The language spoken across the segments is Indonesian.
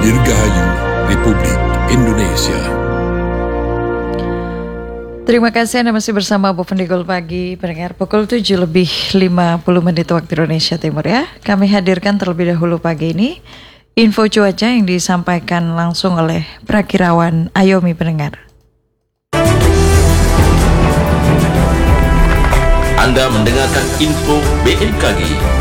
Dirgahayu Republik Indonesia. Terima kasih Anda masih bersama Bu Pendigul Pagi, pendengar pukul 7:50 waktu Indonesia Timur ya. Kami hadirkan terlebih dahulu pagi ini info cuaca yang disampaikan langsung oleh Prakirawan Ayomi pendengar. Anda mendengarkan info BMKG.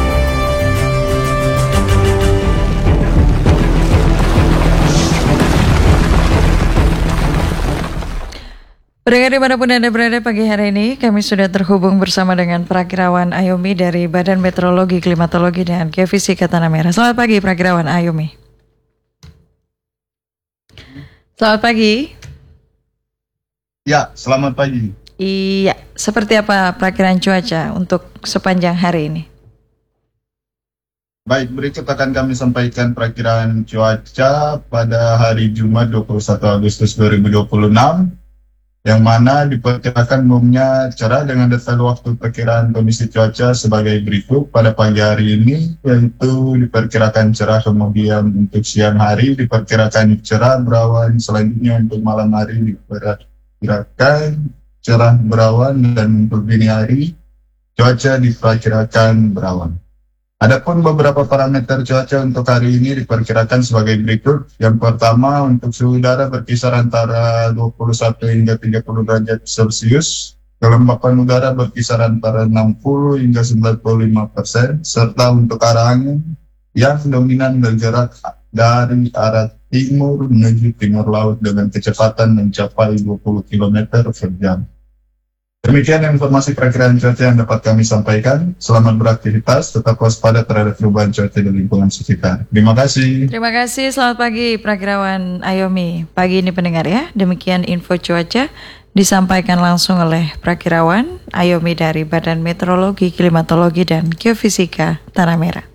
Pendengar dimanapun Anda berada pagi hari ini, kami sudah terhubung bersama dengan Prakirawan Ayomi dari Badan Meteorologi, Klimatologi, dan Geofisika Tanah Merah. Selamat pagi Prakirawan Ayomi. Selamat pagi. Ya, selamat pagi. Iya, seperti apa perakiraan cuaca untuk sepanjang hari ini? Baik, berikut akan kami sampaikan perakiraan cuaca pada hari Jumat 21 Agustus 2026. Yang mana diperkirakan umumnya cerah dengan detail waktu perkiraan kondisi cuaca sebagai berikut pada pagi hari ini, yaitu diperkirakan cerah, kemudian untuk siang hari diperkirakan cerah berawan, selanjutnya untuk malam hari diperkirakan cerah berawan, dan untuk dini hari cuaca diperkirakan berawan. Adapun beberapa parameter cuaca untuk hari ini diperkirakan sebagai berikut. Yang pertama, untuk suhu udara berkisar antara 21 hingga 30 derajat Celcius. Kelembapan udara berkisar antara 60 hingga 95%. Serta untuk arah angin yang dominan bergerak dari arah timur menuju timur laut dengan kecepatan mencapai 20 km per jam. Demikian informasi perakiraan cuaca yang dapat kami sampaikan. Selamat beraktivitas, tetap waspada terhadap perubahan cuaca di lingkungan sekitar. Terima kasih. Terima kasih, selamat pagi Prakirawan Ayomi. Pagi ini pendengar ya, demikian info cuaca disampaikan langsung oleh Prakirawan Ayomi dari Badan Meteorologi, Klimatologi, dan Geofisika Tanah Merah.